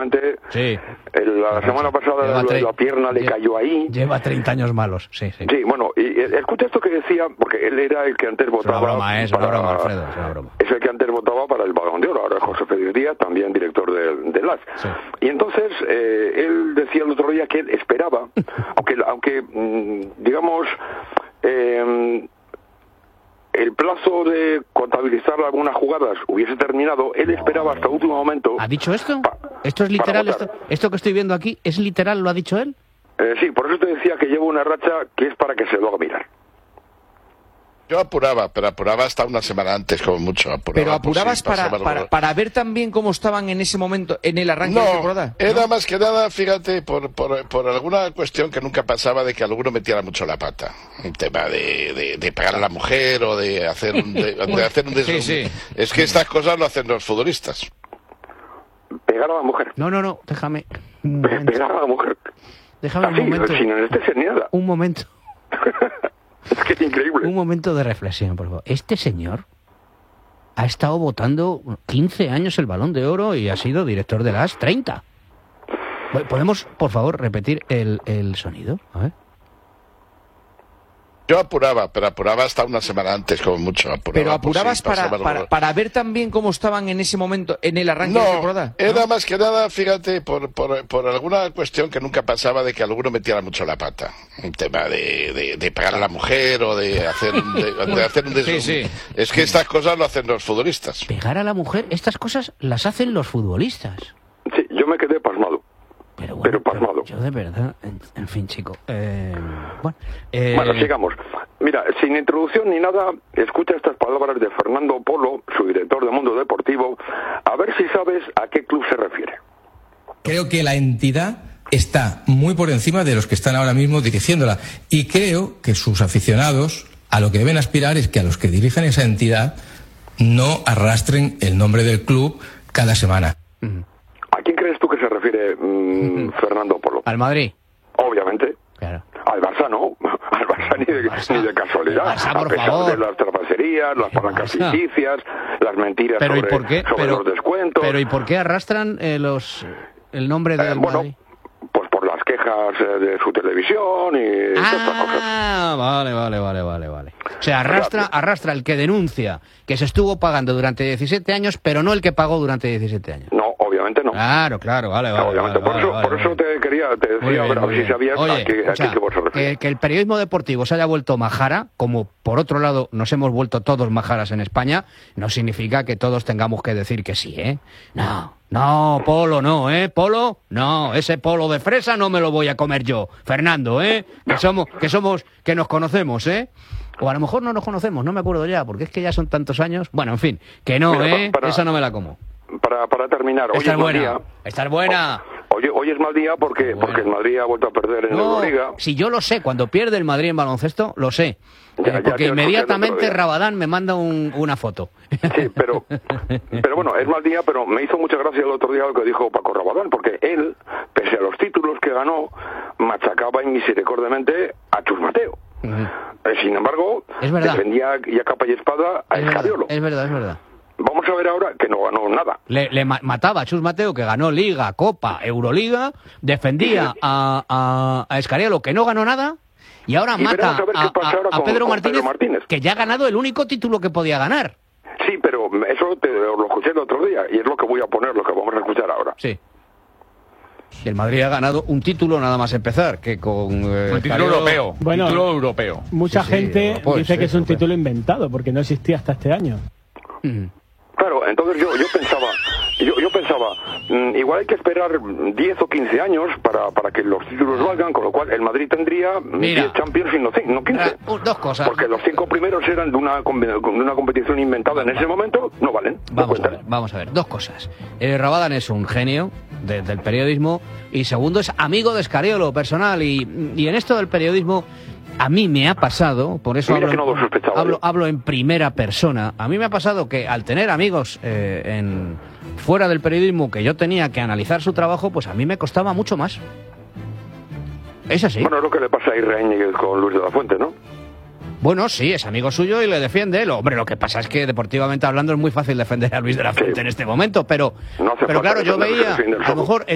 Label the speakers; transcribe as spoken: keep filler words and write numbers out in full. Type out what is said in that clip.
Speaker 1: desgraciadamente,
Speaker 2: sí.
Speaker 1: el, la semana pasada la, la pierna le
Speaker 2: lleva,
Speaker 1: cayó ahí.
Speaker 2: Lleva treinta años malos, sí, sí.
Speaker 1: Sí, bueno, y escucha esto que decía, porque él era el que antes votaba...
Speaker 2: Es una broma, es
Speaker 1: para,
Speaker 2: una broma, Alfredo, es una broma.
Speaker 1: Es el que antes votaba para el Balón de Oro, ahora es José Félix Díaz, también director del de L A S.
Speaker 2: Sí.
Speaker 1: Y entonces, eh, él decía el otro día que él esperaba, aunque, aunque digamos... Eh, el plazo de contabilizar algunas jugadas hubiese terminado, él esperaba hasta el último momento...
Speaker 2: ¿Ha dicho esto?
Speaker 1: Pa,
Speaker 2: ¿Esto es literal? Esto, ¿Esto que estoy viendo aquí es literal? ¿Lo ha dicho él?
Speaker 1: Eh, sí, por eso te decía que llevo una racha que es para que se lo haga mirar.
Speaker 3: Yo apuraba, pero apuraba hasta una semana antes, como mucho. Apuraba,
Speaker 4: pero apurabas
Speaker 3: pues, sí,
Speaker 4: para, para, para ver también cómo estaban en ese momento, en el arranque
Speaker 3: no,
Speaker 4: de temporada.
Speaker 3: Era
Speaker 4: ¿no?
Speaker 3: más que nada, fíjate, por, por, por alguna cuestión que nunca pasaba de que alguno metiera mucho la pata. Un tema de, de, de pegar a la mujer o de hacer un, de, de hacer un des...
Speaker 4: sí, sí.
Speaker 3: Es que estas cosas lo hacen los futbolistas.
Speaker 1: Pegar a la mujer.
Speaker 2: No, no, no, déjame. Un
Speaker 1: Pe pegar a la mujer.
Speaker 2: Déjame
Speaker 1: Así,
Speaker 2: un momento.
Speaker 1: sin anestesia ni nada.
Speaker 2: Un momento.
Speaker 1: Es que es increíble.
Speaker 2: Un momento de reflexión, por favor. Este señor ha estado votando quince años el Balón de Oro y ha sido director de las treinta. ¿Podemos, por favor, repetir el, el sonido? A ver.
Speaker 3: Yo apuraba, pero apuraba hasta una semana antes, como mucho. Apuraba,
Speaker 4: pero apurabas
Speaker 3: pues, sí,
Speaker 4: para, para, para ver también cómo estaban en ese momento, en el arranque
Speaker 3: no,
Speaker 4: de temporada.
Speaker 3: Era
Speaker 4: ¿no?
Speaker 3: más que nada, fíjate, por, por, por alguna cuestión que nunca pasaba de que alguno metiera mucho la pata. Un tema de, de, de pegar a la mujer o de hacer un, de, de hacer un des...
Speaker 4: sí, sí.
Speaker 3: Es que estas cosas lo hacen los futbolistas.
Speaker 2: Pegar a la mujer, estas cosas las hacen los futbolistas.
Speaker 1: Sí, yo me quedé pasmado.
Speaker 2: Pero, bueno,
Speaker 1: pero pasmado.
Speaker 2: Pero yo de verdad, en, en fin, chico. Eh, bueno, eh...
Speaker 1: bueno, sigamos. Mira, sin introducción ni nada, escucha estas palabras de Fernando Polo, su director de Mundo Deportivo, a ver si sabes a qué club se refiere.
Speaker 5: Creo que la entidad está muy por encima de los que están ahora mismo dirigiéndola. Y creo que sus aficionados a lo que deben aspirar es que a los que dirigen esa entidad no arrastren el nombre del club cada semana.
Speaker 2: Uh-huh.
Speaker 1: ¿A quién crees tú que se refiere mmm, Fernando Polo?
Speaker 2: Al Madrid.
Speaker 1: Obviamente.
Speaker 2: Claro.
Speaker 1: Al Barça no, al Barça ni de,
Speaker 2: Barça.
Speaker 1: ni de casualidad.
Speaker 2: Barça, por
Speaker 1: a pesar
Speaker 2: favor.
Speaker 1: de las trapacerías, las palancas ficticias, las mentiras
Speaker 2: pero,
Speaker 1: sobre,
Speaker 2: ¿y por qué?
Speaker 1: sobre
Speaker 2: pero,
Speaker 1: los descuentos.
Speaker 2: Pero ¿y por qué arrastran eh, los el nombre del
Speaker 1: eh, bueno,
Speaker 2: Madrid?
Speaker 1: Pues por las quejas eh, de su televisión y todas estas cosas.
Speaker 2: Ah, vale, vale, vale, vale, vale. O sea, arrastra, arrastra el que denuncia que se estuvo pagando durante diecisiete años, pero no el que pagó durante diecisiete años.
Speaker 1: No, obviamente no.
Speaker 2: Claro, claro, vale, vale.
Speaker 1: Obviamente,
Speaker 2: vale,
Speaker 1: por eso,
Speaker 2: vale,
Speaker 1: por eso
Speaker 2: vale.
Speaker 1: te quería, te decía,
Speaker 2: Bien,
Speaker 1: a ver, a ver si
Speaker 2: bien.
Speaker 1: sabías
Speaker 2: Oye,
Speaker 1: a qué,
Speaker 2: escucha,
Speaker 1: a qué club se refiere.
Speaker 2: que, que el periodismo deportivo se haya vuelto majara, como por otro lado nos hemos vuelto todos majaras en España, no significa que todos tengamos que decir que sí, ¿eh? No, no, Polo no, ¿eh? Polo, no, ese polo de fresa no me lo voy a comer yo, Fernando, ¿eh? Que somos, que somos, que nos conocemos, ¿eh? O a lo mejor no nos conocemos, no me acuerdo ya, porque es que ya son tantos años. Bueno, en fin, que no,
Speaker 1: Mira,
Speaker 2: ¿eh?
Speaker 1: para,
Speaker 2: Esa no me la como.
Speaker 1: Para, para terminar, hoy
Speaker 2: Esta
Speaker 1: es
Speaker 2: es
Speaker 1: mal
Speaker 2: buena,
Speaker 1: día.
Speaker 2: esta es buena.
Speaker 1: Hoy, hoy es mal día porque,
Speaker 2: Bueno.
Speaker 1: porque el Madrid ha vuelto a perder en
Speaker 2: No,
Speaker 1: Euroliga.
Speaker 2: si yo lo sé, cuando pierde el Madrid en baloncesto, lo sé.
Speaker 1: Ya,
Speaker 2: Eh,
Speaker 1: ya
Speaker 2: porque
Speaker 1: te lo
Speaker 2: inmediatamente
Speaker 1: escuché el otro día.
Speaker 2: Rabadán me manda un, una foto.
Speaker 1: Sí, pero, pero bueno, es mal día, pero me hizo mucha gracia el otro día lo que dijo Paco Rabadán, porque él, pese a los títulos que ganó, machacaba inmisericordiamente a Chus Mateo.
Speaker 2: Uh-huh.
Speaker 1: Eh, sin embargo,
Speaker 2: Es verdad.
Speaker 1: defendía ya capa y espada a
Speaker 2: Es verdad,
Speaker 1: Escariolo.
Speaker 2: es verdad, es verdad.
Speaker 1: Vamos a ver ahora que no ganó nada.
Speaker 2: Le, le ma- mataba a Chus Mateo, que ganó Liga, Copa, Euroliga, defendía a, a, a Escariolo, que no ganó nada, y ahora
Speaker 1: Y
Speaker 2: mata
Speaker 1: veremos a ver qué
Speaker 2: a,
Speaker 1: pasa
Speaker 2: a-
Speaker 1: ahora
Speaker 2: a
Speaker 1: con-
Speaker 2: Pedro,
Speaker 1: con
Speaker 2: Martínez,
Speaker 1: Pedro Martínez.
Speaker 2: que ya ha ganado el único título que podía ganar.
Speaker 1: Sí, pero eso te lo escuché el otro día y es lo que voy a poner, lo que vamos a escuchar ahora.
Speaker 2: Sí. El Madrid ha ganado un título nada más empezar, que con... Eh,
Speaker 6: Un título
Speaker 2: Escariolo-
Speaker 6: europeo.
Speaker 7: Bueno,
Speaker 6: título europeo.
Speaker 7: Mucha
Speaker 2: Sí, sí,
Speaker 7: gente
Speaker 2: europeo,
Speaker 7: dice
Speaker 2: sí,
Speaker 7: que es un
Speaker 2: europeo.
Speaker 7: título inventado porque no existía hasta este año.
Speaker 2: Mm.
Speaker 1: Claro, entonces yo, yo pensaba, yo, yo pensaba, mmm, igual hay que esperar diez o quince años para, para que los títulos valgan, con lo cual el Madrid tendría
Speaker 2: Mira.
Speaker 1: diez Champions y no, cin- no quince.
Speaker 2: Ah, uh, dos cosas.
Speaker 1: Porque los cinco primeros eran de una, com- de una competición inventada en ese momento, no valen. no
Speaker 2: Vamos a
Speaker 1: cuentan.
Speaker 2: ver, vamos a ver, dos cosas. Eh, Rabadán es un genio de- del periodismo y segundo es amigo de Escariolo personal y, y en esto del periodismo a mí me ha pasado, por eso
Speaker 1: Mira
Speaker 2: hablo,
Speaker 1: que no lo sospechaba
Speaker 2: hablo,
Speaker 1: yo.
Speaker 2: hablo en primera persona, a mí me ha pasado que al tener amigos eh, en, fuera del periodismo que yo tenía que analizar su trabajo, pues a mí me costaba mucho más. Es así.
Speaker 1: Bueno, es lo que le pasa a Irreñez con Luis de la Fuente, ¿no?
Speaker 2: Bueno, sí, es amigo suyo y le defiende él. Hombre, lo que pasa es que deportivamente hablando es muy fácil defender a Luis de la Fuente
Speaker 1: Sí.
Speaker 2: en este momento, pero,
Speaker 1: No hace
Speaker 2: pero
Speaker 1: falta
Speaker 2: claro, yo
Speaker 1: defender, se
Speaker 2: veía,
Speaker 1: defiende el
Speaker 2: a lo
Speaker 1: solo.
Speaker 2: mejor